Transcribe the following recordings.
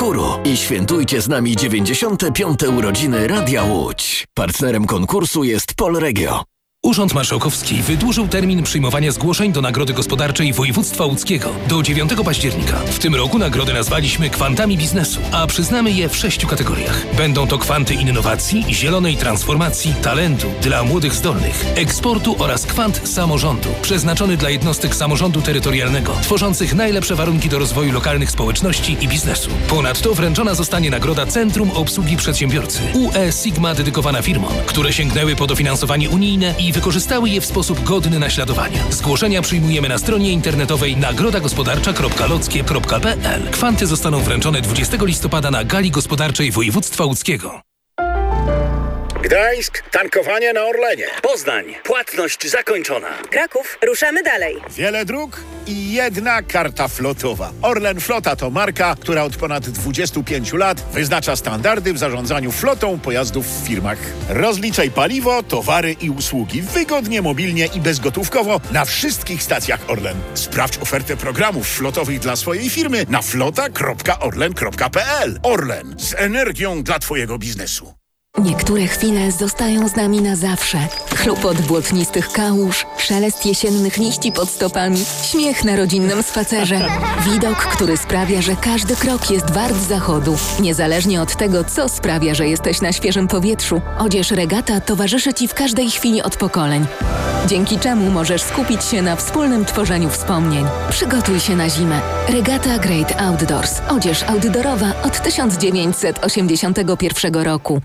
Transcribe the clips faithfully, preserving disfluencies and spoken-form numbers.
chóru i świętujcie z nami dziewięćdziesiąte piąte urodziny Radia Łódź. Partnerem konkursu jest Polregio. Urząd Marszałkowski wydłużył termin przyjmowania zgłoszeń do Nagrody Gospodarczej Województwa Łódzkiego do dziewiątego października. W tym roku nagrody nazwaliśmy Kwantami Biznesu, a przyznamy je w sześciu kategoriach. Będą to kwanty innowacji, zielonej transformacji, talentu dla młodych zdolnych, eksportu oraz kwant samorządu, przeznaczony dla jednostek samorządu terytorialnego, tworzących najlepsze warunki do rozwoju lokalnych społeczności i biznesu. Ponadto wręczona zostanie nagroda Centrum Obsługi Przedsiębiorcy U E Sigma dedykowana firmom, które sięgnęły po dofinansowanie unijne i wykorzystały je w sposób godny naśladowania. Zgłoszenia przyjmujemy na stronie internetowej nagroda gospodarcza kropka lockie kropka p l. Kwanty zostaną wręczone dwudziestego listopada na Gali Gospodarczej Województwa Łódzkiego. Gdańsk, tankowanie na Orlenie. Poznań, płatność zakończona. Kraków, ruszamy dalej. Wiele dróg i jedna karta flotowa. Orlen Flota to marka, która od ponad dwudziestu pięciu lat wyznacza standardy w zarządzaniu flotą pojazdów w firmach. Rozliczaj paliwo, towary i usługi wygodnie, mobilnie i bezgotówkowo na wszystkich stacjach Orlen. Sprawdź ofertę programów flotowych dla swojej firmy na flota kropka orlen kropka p l. Orlen, z energią dla twojego biznesu. Niektóre chwile zostają z nami na zawsze. Chlupot błotnistych kałuż, szelest jesiennych liści pod stopami, śmiech na rodzinnym spacerze. Widok, który sprawia, że każdy krok jest wart zachodu. Niezależnie od tego, co sprawia, że jesteś na świeżym powietrzu, odzież Regata towarzyszy Ci w każdej chwili od pokoleń. Dzięki czemu możesz skupić się na wspólnym tworzeniu wspomnień. Przygotuj się na zimę. Regata Great Outdoors. Odzież outdoorowa od tysiąc dziewięćset osiemdziesiątego pierwszego roku.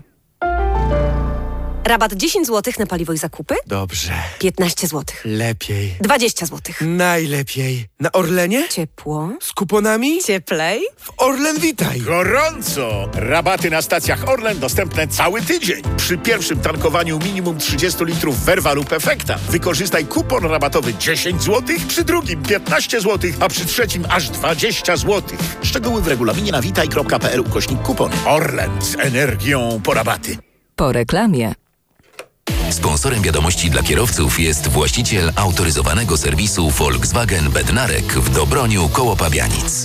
Rabat dziesięć złotych na paliwo i zakupy? Dobrze. piętnaście złotych. Lepiej. dwadzieścia złotych. Najlepiej. Na Orlenie? Ciepło. Z kuponami? Cieplej. W Orlen Witaj. Gorąco! Rabaty na stacjach Orlen dostępne cały tydzień. Przy pierwszym tankowaniu minimum trzydzieści litrów Verva lub Efekta wykorzystaj kupon rabatowy dziesięć złotych, przy drugim piętnaście złotych, a przy trzecim aż dwadzieścia złotych. Szczegóły w regulaminie na witaj kropka p l ukośnik kupon. Orlen, z energią po rabaty. Po reklamie. Sponsorem wiadomości dla kierowców jest właściciel autoryzowanego serwisu Volkswagen Bednarek w Dobroniu koło Pabianic.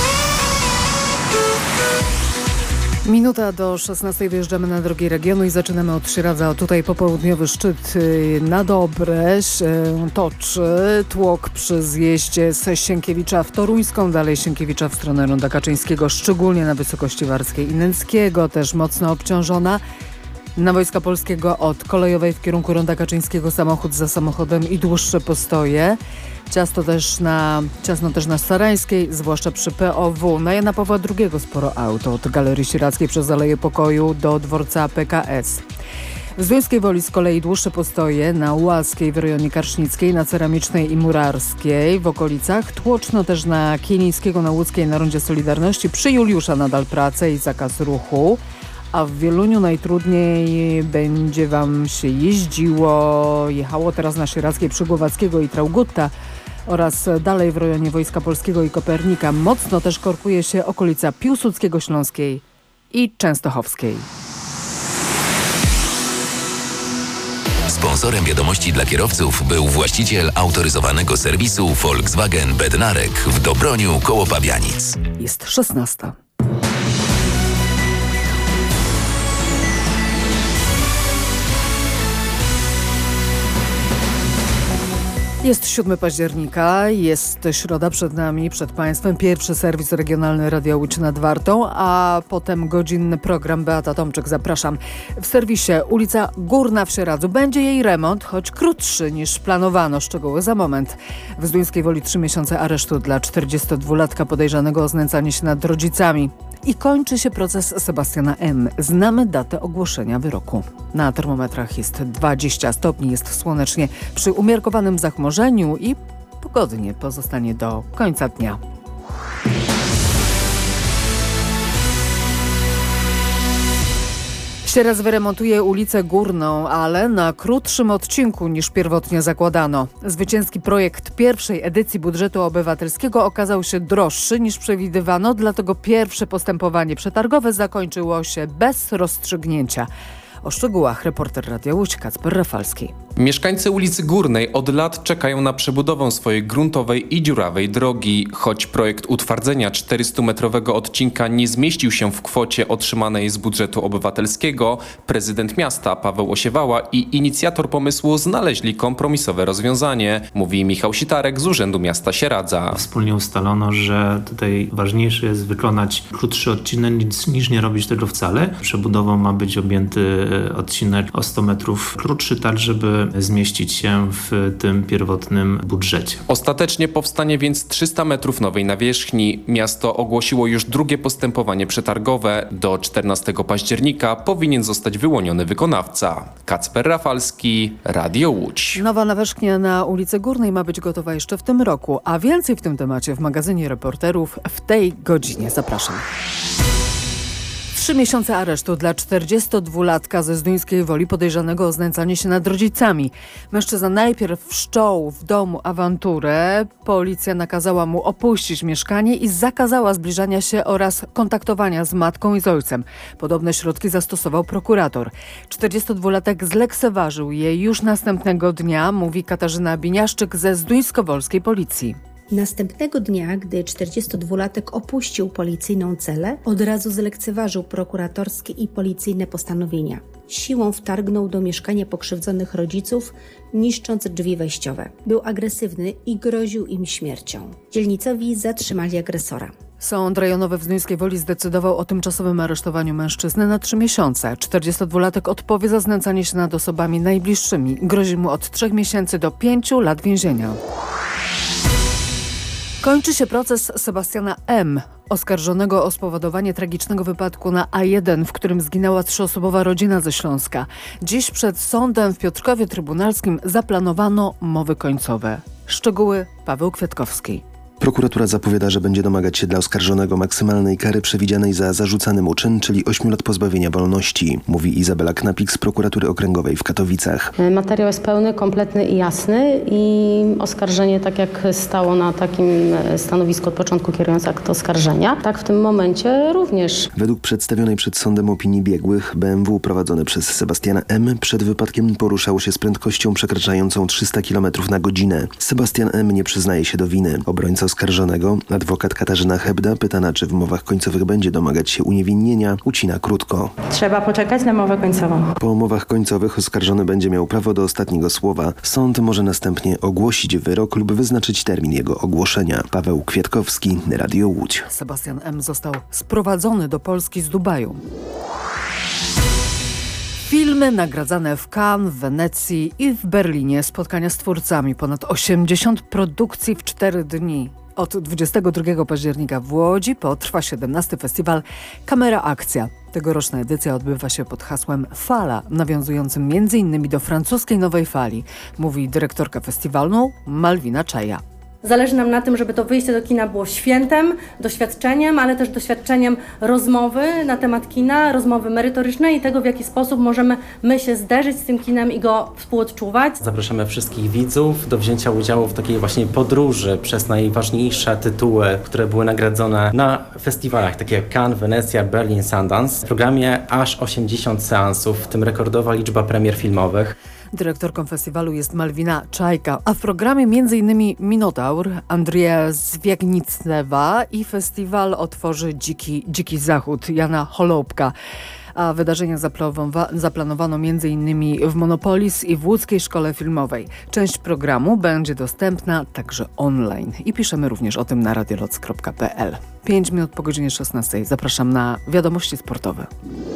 Minuta do szesnastej wyjeżdżamy na drogi regionu i zaczynamy od Sieradza. Tutaj popołudniowy szczyt na dobre się toczy. Tłok przy zjeździe z Sienkiewicza w Toruńską, dalej Sienkiewicza w stronę Ronda Kaczyńskiego, szczególnie na wysokości Warskiej i Nęckiego, też mocno obciążona. Na Wojska Polskiego od Kolejowej w kierunku Ronda Kaczyńskiego samochód za samochodem i dłuższe postoje. Ciasno też na, ciasno też na Starańskiej, zwłaszcza przy P O W. Na Jana Pawła drugiego sporo aut od Galerii Sieradzkiej przez Aleję Pokoju do dworca P K S. W Zduńskiej Woli z kolei dłuższe postoje na Łaskiej w rejonie Karsznickiej, na Ceramicznej i Murarskiej w okolicach. Tłoczno też na Kielińskiego, na Łódzkiej, na Rondzie Solidarności. Przy Juliusza nadal prace i zakaz ruchu. A w Wieluniu najtrudniej będzie Wam się jeździło, jechało teraz na Sieradzkiej przy Głowackiego i Traugutta oraz dalej w rejonie Wojska Polskiego i Kopernika. Mocno też korkuje się okolica Piłsudskiego, Śląskiej i Częstochowskiej. Sponsorem wiadomości dla kierowców był właściciel autoryzowanego serwisu Volkswagen Bednarek w Dobroniu koło Pabianic. Jest szesnasta. Jest siódmego października, jest środa przed nami, przed Państwem. Pierwszy serwis regionalny Radia Łódź nad Wartą, a potem godzinny program. Beata Tomczyk, zapraszam. W serwisie ulica Górna w Sieradzu. Będzie jej remont, choć krótszy niż planowano. Szczegóły za moment. W Zduńskiej Woli trzy miesiące aresztu dla czterdziestodwulatka podejrzanego o znęcanie się nad rodzicami. I kończy się proces Sebastiana M. Znamy datę ogłoszenia wyroku. Na termometrach jest dwadzieścia stopni, jest słonecznie przy umiarkowanym zachmurzeniu i pogodnie pozostanie do końca dnia. Sieradz wyremontuje ulicę Górną, ale na krótszym odcinku niż pierwotnie zakładano. Zwycięski projekt pierwszej edycji budżetu obywatelskiego okazał się droższy niż przewidywano, dlatego pierwsze postępowanie przetargowe zakończyło się bez rozstrzygnięcia. O szczegółach reporter Radia Łódź Kacper Rafalski. Mieszkańcy ulicy Górnej od lat czekają na przebudowę swojej gruntowej i dziurawej drogi. Choć projekt utwardzenia czterystumetrowego odcinka nie zmieścił się w kwocie otrzymanej z budżetu obywatelskiego, prezydent miasta Paweł Osiewała i inicjator pomysłu znaleźli kompromisowe rozwiązanie, mówi Michał Sitarek z Urzędu Miasta Sieradza. Wspólnie ustalono, że tutaj ważniejsze jest wykonać krótszy odcinek niż, niż nie robić tego wcale. Przebudową ma być objęty odcinek o sto metrów krótszy, tak żeby zmieścić się w tym pierwotnym budżecie. Ostatecznie powstanie więc trzysta metrów nowej nawierzchni. Miasto ogłosiło już drugie postępowanie przetargowe. Do czternastego października powinien zostać wyłoniony wykonawca. Kacper Rafalski, Radio Łódź. Nowa nawierzchnia na ulicy Górnej ma być gotowa jeszcze w tym roku, a więcej w tym temacie w magazynie Reporterów w tej godzinie. Zapraszam. Trzy miesiące aresztu dla czterdziestodwulatka ze Zduńskiej Woli podejrzanego o znęcanie się nad rodzicami. Mężczyzna najpierw wszczął w domu awanturę. Policja nakazała mu opuścić mieszkanie i zakazała zbliżania się oraz kontaktowania z matką i z ojcem. Podobne środki zastosował prokurator. czterdziestodwulatek zlekceważył je już następnego dnia, mówi Katarzyna Biniaszczyk ze Zduńskowolskiej Policji. Następnego dnia, gdy czterdziestodwulatek opuścił policyjną celę, od razu zlekceważył prokuratorskie i policyjne postanowienia. Siłą wtargnął do mieszkania pokrzywdzonych rodziców, niszcząc drzwi wejściowe. Był agresywny i groził im śmiercią. Dzielnicowi zatrzymali agresora. Sąd rejonowy w Zduńskiej Woli zdecydował o tymczasowym aresztowaniu mężczyzny na trzy miesiące. czterdziestodwulatek odpowie za znęcanie się nad osobami najbliższymi. Grozi mu od trzech miesięcy do pięciu lat więzienia. Kończy się proces Sebastiana M., oskarżonego o spowodowanie tragicznego wypadku na A jeden, w którym zginęła trzyosobowa rodzina ze Śląska. Dziś przed sądem w Piotrkowie Trybunalskim zaplanowano mowy końcowe. Szczegóły Paweł Kwiatkowski. Prokuratura zapowiada, że będzie domagać się dla oskarżonego maksymalnej kary przewidzianej za zarzucany mu czyn, czyli ośmiu lat pozbawienia wolności, mówi Izabela Knapik z Prokuratury Okręgowej w Katowicach. Materiał jest pełny, kompletny i jasny i oskarżenie, tak jak stało na takim stanowisku od początku kierując akt oskarżenia, tak w tym momencie również. Według przedstawionej przed sądem opinii biegłych, B M W prowadzone przez Sebastiana M. przed wypadkiem poruszało się z prędkością przekraczającą trzysta kilometrów na godzinę. Sebastian M. nie przyznaje się do winy. Obrońca oskarżonego, adwokat Katarzyna Hebda, pytana, czy w mowach końcowych będzie domagać się uniewinnienia, ucina krótko. Trzeba poczekać na mowę końcową. Po mowach końcowych oskarżony będzie miał prawo do ostatniego słowa. Sąd może następnie ogłosić wyrok lub wyznaczyć termin jego ogłoszenia. Paweł Kwiatkowski, Radio Łódź. Sebastian M. został sprowadzony do Polski z Dubaju. Filmy nagradzane w Cannes, w Wenecji i w Berlinie, spotkania z twórcami, ponad osiemdziesiąt produkcji w cztery dni. Od dwudziestego drugiego października w Łodzi potrwa siedemnasty festiwal Kamera Akcja. Tegoroczna edycja odbywa się pod hasłem Fala, nawiązującym między innymi do francuskiej Nowej Fali, mówi dyrektorka festiwalu Malwina Czaja. Zależy nam na tym, żeby to wyjście do kina było świętem, doświadczeniem, ale też doświadczeniem rozmowy na temat kina, rozmowy merytorycznej i tego, w jaki sposób możemy my się zderzyć z tym kinem i go współodczuwać. Zapraszamy wszystkich widzów do wzięcia udziału w takiej właśnie podróży przez najważniejsze tytuły, które były nagradzone na festiwalach, takie jak Cannes, Wenecja, Berlin, Sundance. W programie aż osiemdziesiąt seansów, w tym rekordowa liczba premier filmowych. Dyrektorką festiwalu jest Malwina Czajka, a w programie m.in. Minotaur, Andrzeja Zwiagnicnewa i festiwal otworzy Dziki, Dziki Zachód Jana Holoubka. A wydarzenia zaplanowano m.in. w Monopolis i w Łódzkiej Szkole Filmowej. Część programu będzie dostępna także online i piszemy również o tym na radioloc kropka p l. Pięć minut po godzinie szesnastej zapraszam na wiadomości sportowe.